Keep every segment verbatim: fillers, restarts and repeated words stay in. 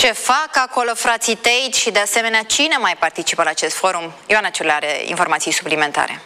Ce fac acolo frații Tate și de asemenea cine mai participă la acest forum? Ioana Ciule are informații suplimentare.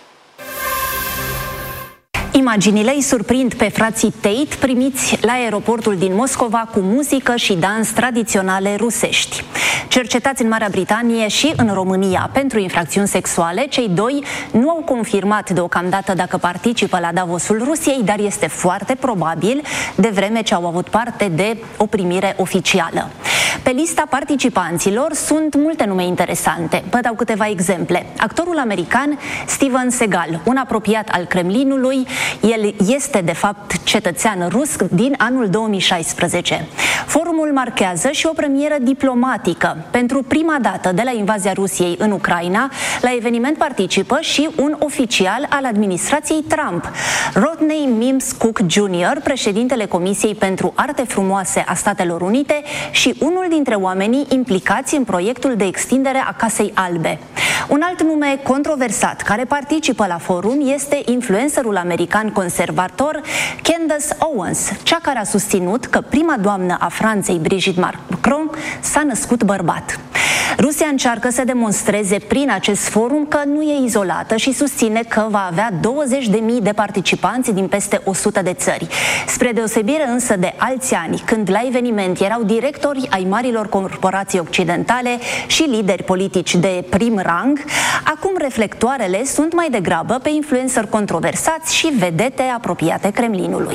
Imaginile îi surprind pe frații Tate primiți la aeroportul din Moscova cu muzică și dans tradiționale rusești. Cercetați în Marea Britanie și în România pentru infracțiuni sexuale, cei doi nu au confirmat deocamdată dacă participă la Davosul Rusiei, dar este foarte probabil, de vreme ce au avut parte de o primire oficială. Pe lista participanților sunt multe nume interesante. Vă dau câteva exemple. Actorul american Steven Seagal, un apropiat al Kremlinului, el este de fapt cetățean rus din anul două mii șaisprezece. Forumul marchează și o premieră diplomatică. Pentru prima dată de la invazia Rusiei în Ucraina, la eveniment participă și un oficial al administrației Trump, Rodney Mims Cook junior, președintele Comisiei pentru Arte Frumoase a Statelor Unite și unul dintre oamenii implicați în proiectul de extindere a Casei Albe. Un alt nume controversat care participă la forum este influencerul american conservator Candace Owens, cea care a susținut că prima doamnă a Franței, Brigitte Macron, s-a născut bărbat. Rusia încearcă să demonstreze prin acest forum că nu e izolată și susține că va avea douăzeci de mii de participanți din peste o sută de țări. Spre deosebire însă de alți ani, când la eveniment erau directori ai marilor corporații occidentale și lideri politici de prim rang, acum reflectoarele sunt mai degrabă pe influenceri controversați și vedete apropiate Kremlinului.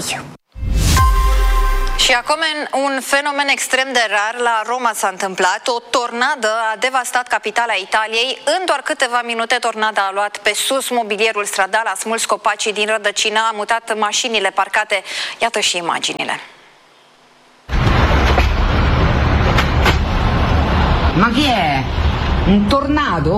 Și acum un fenomen extrem de rar la Roma s-a întâmplat. O tornadă a devastat capitala Italiei. În doar câteva minute tornada a luat pe sus mobilierul stradal, a smuls copacii din rădăcină, a mutat mașinile parcate. Iată și imaginile. Ma chi è? Un tornado?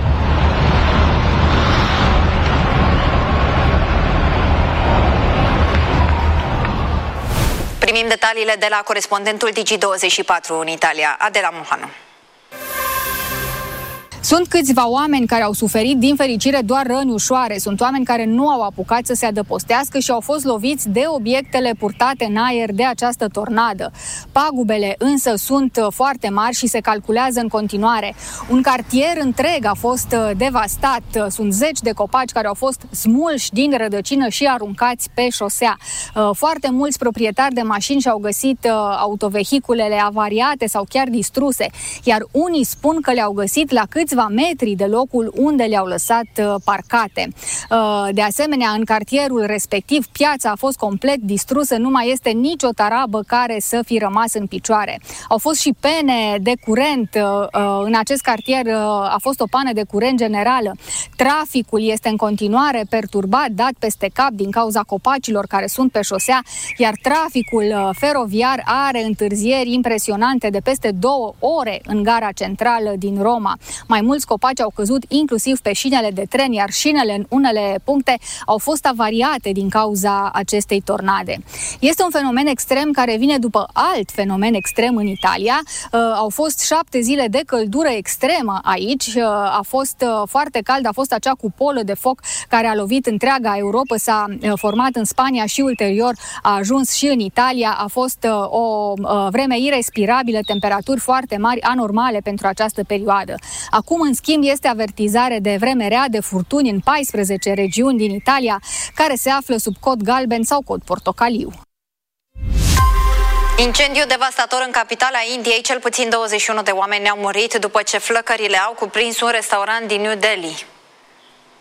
Primim detaliile de la corespondentul Digi douăzeci și patru în Italia, Adela Mohanu. Sunt câțiva oameni care au suferit, din fericire, doar răni ușoare. Sunt oameni care nu au apucat să se adăpostească și au fost loviți de obiectele purtate în aer de această tornadă. Pagubele însă sunt foarte mari și se calculează în continuare. Un cartier întreg a fost devastat. Sunt zeci de copaci care au fost smulși din rădăcină și aruncați pe șosea. Foarte mulți proprietari de mașini și-au găsit autovehiculele avariate sau chiar distruse, iar unii spun că le-au găsit la câțiva metri de locul unde le-au lăsat uh, parcate. Uh, de asemenea, în cartierul respectiv, piața a fost complet distrusă, nu mai este nicio tarabă care să fi rămas în picioare. Au fost și pene de curent, uh, uh, în acest cartier uh, a fost o pană de curent generală. Traficul este în continuare perturbat, dat peste cap din cauza copacilor care sunt pe șosea, iar traficul uh, feroviar are întârzieri impresionante de peste două ore în gara centrală din Roma. Mai mulți copaci au căzut inclusiv pe șinele de tren, iar șinele în unele puncte au fost avariate din cauza acestei tornade. Este un fenomen extrem care vine după alt fenomen extrem în Italia. Uh, au fost șapte zile de căldură extremă aici, uh, a fost uh, foarte cald, a fost acea cupolă de foc care a lovit întreaga Europa, s-a uh, format în Spania și ulterior a ajuns și în Italia. A fost uh, o uh, vreme irespirabilă, temperaturi foarte mari, anormale pentru această perioadă. Acum, în schimb, este avertizare de vreme rea, de furtuni în paisprezece regiuni din Italia, care se află sub cod galben sau cod portocaliu. Incendiu devastator în capitala Indiei, cel puțin douăzeci și unu de oameni au murit după ce flăcările au cuprins un restaurant din New Delhi.